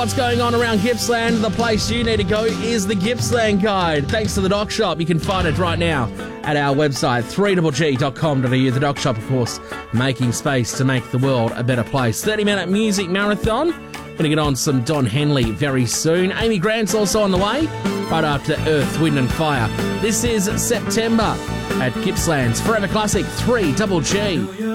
What's going on around Gippsland? The place you need to go is the Gippsland Guide. Thanks to the Doc Shop. You can find it right now at our website, 3GG.com.au. The Doc Shop, of course, making space to make the world a better place. 30-minute music marathon. Going to get on some Don Henley very soon. Amy Grant's also on the way, right after Earth, Wind and Fire. This is September at Gippsland's Forever Classic 3GG.